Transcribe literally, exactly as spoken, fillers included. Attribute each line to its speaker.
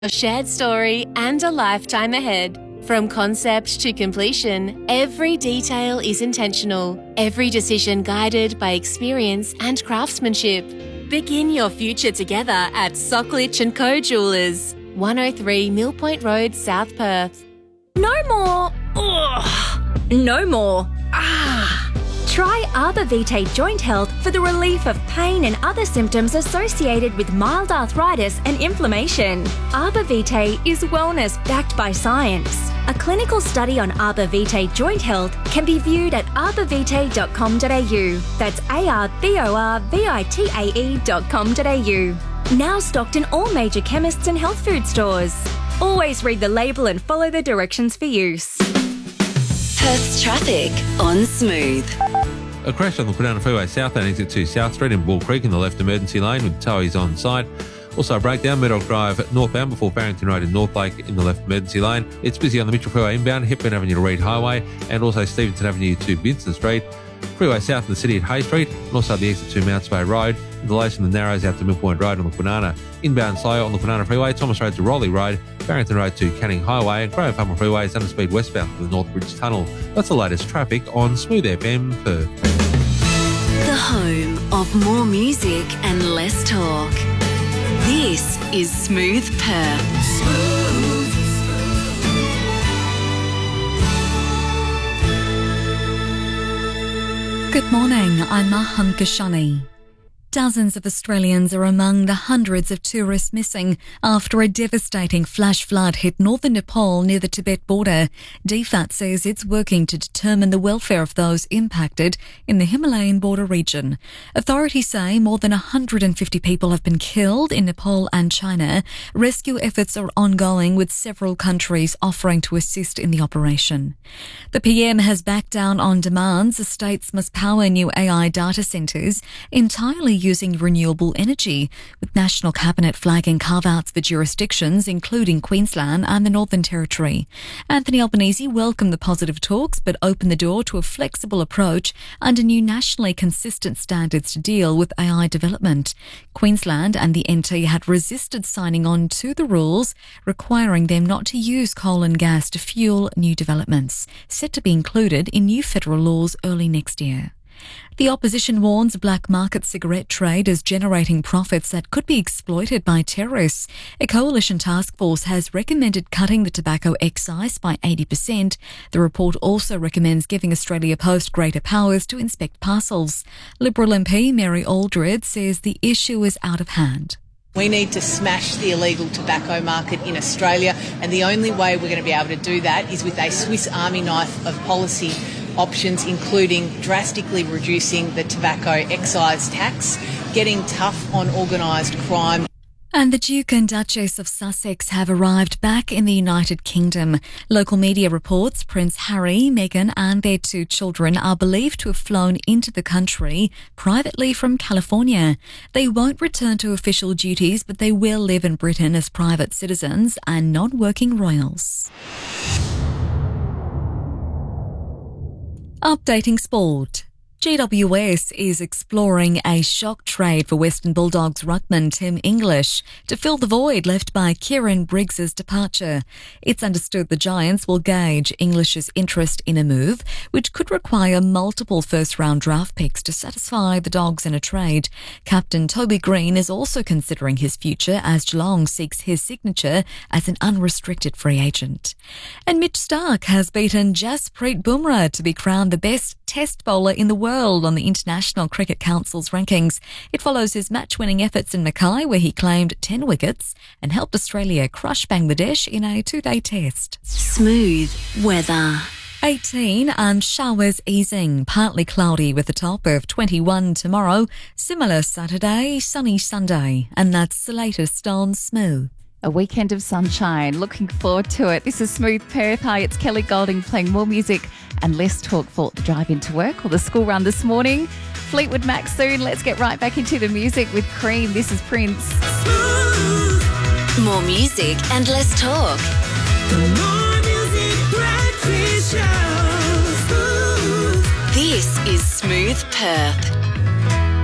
Speaker 1: A shared story and a lifetime ahead. From concept to completion, every detail is intentional, every decision guided by experience and craftsmanship. Begin your future together at Socklich and Co Jewellers, one oh three Mill Point Road, South Perth.
Speaker 2: No more. Ugh. No more. Ah. Try Arbor Vitae Joint Health for the relief of pain and other symptoms associated with mild arthritis and inflammation. Arbor Vitae is wellness backed by science. A clinical study on Arbor Vitae Joint Health can be viewed at arbor vitae dot com dot a u. That's A R B O R V I T A E dot com dot a u. Now stocked in all major chemists and health food stores. Always read the label and follow the directions for use.
Speaker 3: Perth's traffic on Smooth.
Speaker 4: A crash on the Kwinana Freeway south and exit to South Street in Bull Creek in the left emergency lane with towies on site. Also a breakdown, Murdoch Drive northbound before Barrington Road in North Lake in the left emergency lane. It's busy on the Mitchell Freeway inbound, Hepburn Avenue to Reid Highway, and also Stevenson Avenue to Vincent Street. Freeway south in the city at Hay Street, and also the exit to Mounts Bay Road. And delays from the Narrows out to Mill Point Road on the Kwinana. Inbound slow on the Kwinana Freeway, Thomas Road to Rowley Road, Barrington Road to Canning Highway, and Graham Farmer Freeway is under speed westbound to the North Bridge Tunnel. That's the latest traffic on Smooth F M Perth.
Speaker 3: The home of more music and less talk. This is Smooth Perth. Smooth.
Speaker 5: Good morning, I'm Mahan Kashani. Dozens of Australians are among the hundreds of tourists missing after a devastating flash flood hit northern Nepal near the Tibet border. D F A T says it's working to determine the welfare of those impacted in the Himalayan border region. Authorities say more than one hundred fifty people have been killed in Nepal and China. Rescue efforts are ongoing with several countries offering to assist in the operation. The P M has backed down on demands the states must power new A I data centres entirely using renewable energy, with National Cabinet flagging carve-outs for jurisdictions including Queensland and the Northern Territory. Anthony Albanese welcomed the positive talks but opened the door to a flexible approach under new nationally consistent standards to deal with A I development. Queensland and the N T had resisted signing on to the rules requiring them not to use coal and gas to fuel new developments, set to be included in new federal laws early next year. The opposition warns black market cigarette trade is generating profits that could be exploited by terrorists. A coalition task force has recommended cutting the tobacco excise by eighty percent. The report also recommends giving Australia Post greater powers to inspect parcels. Liberal M P Mary Aldred says the issue is out of hand.
Speaker 6: We need to smash the illegal tobacco market in Australia, and the only way we're going to be able to do that is with a Swiss Army knife of policy options, including drastically reducing the tobacco excise tax, getting tough on organised crime.
Speaker 5: And the Duke and Duchess of Sussex have arrived back in the United Kingdom. Local media reports Prince Harry, Meghan and their two children are believed to have flown into the country privately from California. They won't return to official duties, but they will live in Britain as private citizens and non-working royals. Updating sport. G W S is exploring a shock trade for Western Bulldogs ruckman Tim English to fill the void left by Kieran Briggs's departure. It's understood the Giants will gauge English's interest in a move, which could require multiple first-round draft picks to satisfy the Dogs in a trade. Captain Toby Green is also considering his future as Geelong seeks his signature as an unrestricted free agent. And Mitch Starc has beaten Jasprit Bumrah to be crowned the best Test bowler in the world on the International Cricket Council's rankings. It follows his match-winning efforts in Mackay, where he claimed ten wickets and helped Australia crush Bangladesh in a two-day test.
Speaker 3: Smooth weather.
Speaker 5: eighteen and showers easing. Partly cloudy with a top of twenty-one tomorrow. Similar Saturday, sunny Sunday. And that's the latest on Smooth.
Speaker 7: A weekend of sunshine. Looking forward to it. This is Smooth Perth. Hi, it's Kelly Golding playing more music and less talk for the drive into work or the school run this morning. Fleetwood Mac soon. Let's get right back into the music with Cream. This is Prince.
Speaker 3: Smooth. More music and less talk. More music, breakfast show. Smooth. This is Smooth Perth.